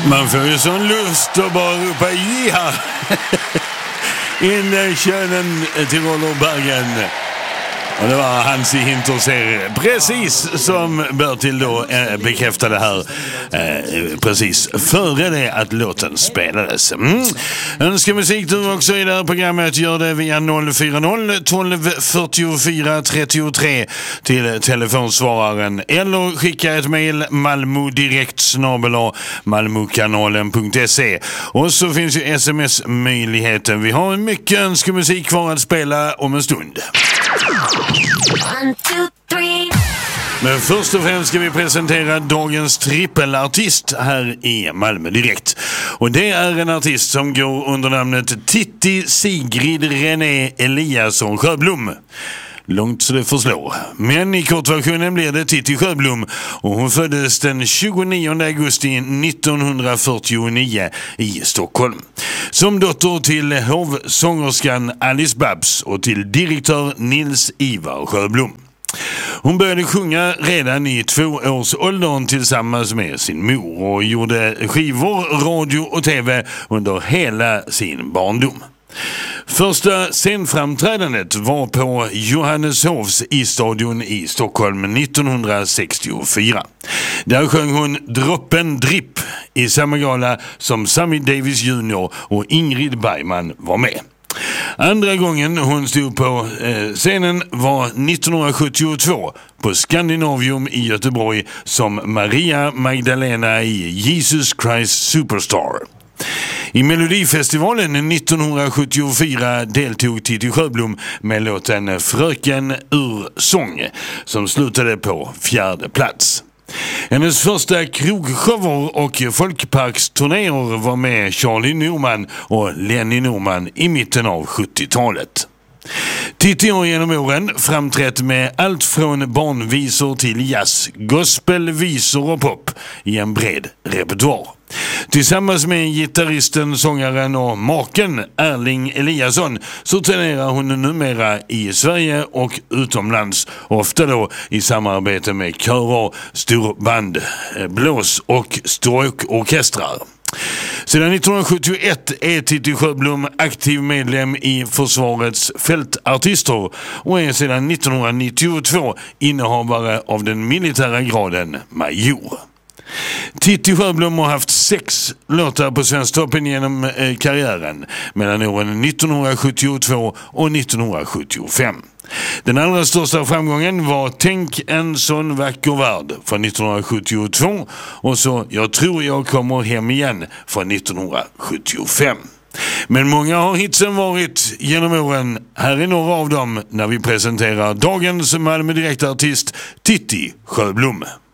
Man får ju sån lust att bara ropa ja in könen till Rollo Bergen. Och det var Hansi Hinterseer, precis som Bertil då bekräftade här precis före det att låten spelades. Önskar musik du också i det här programmet, gör det via 040 12 44 33 till telefonsvararen eller skicka ett mejl malmodirekt@malmokanalen.se. Och så finns ju sms-möjligheten. Vi har mycket önskemusik kvar att spela om en stund. 1, 2, 3. Men först och främst ska vi presentera dagens trippelartist här i Malmö Direkt. Och det är en artist som går under namnet Titti Sigrid René Eliasson Sjöblom. Långt så det förslår. Men i kortversionen blir det Titti Sjöblom, och hon föddes den 29 augusti 1949 i Stockholm. Som dotter till hovsångerskan Alice Babs och till direktör Nils Ivar Sjöblom. Hon började sjunga redan i 2-årsåldern tillsammans med sin mor och gjorde skivor, radio och tv under hela sin barndom. Första scenframträdandet var på Johanneshovs i stadion i Stockholm 1964. Där sjöng hon Droppen Dripp i samma gala som Sammy Davis Jr. och Ingrid Bergman var med. Andra gången hon stod på scenen var 1972 på Scandinavium i Göteborg som Maria Magdalena i Jesus Christ Superstar. I Melodifestivalen 1974 deltog Titti Sjöblom med låten Fröken ur sång som slutade på 4:e plats. Hennes första krogshower och folkparksturnéer var med Charlie Norman och Lenny Norman i mitten av 70-talet. Titti har genom åren framträtt med allt från barnvisor till jazz, gospel, visor och pop i en bred repertoar. Tillsammans med gitarristen, sångaren och maken Erling Eliasson så turnerar hon numera i Sverige och utomlands, ofta då i samarbete med körer, storband, blås- och stråkorkestrar. Sedan 1971 är Titti Sjöblom aktiv medlem i Försvarets fältartister och är sedan 1992 innehavare av den militära graden major. Titti Sjöblom har haft 6 låtar på Svensktoppen genom karriären mellan åren 1972 och 1975. Den allra största framgången var Tänk en sån vacker värld från 1972 och så Jag tror jag kommer hem igen från 1975. Men många har hitsen varit genom åren. Här är några av dem när vi presenterar dagens Malmö Direktartist Titti Sjöblom.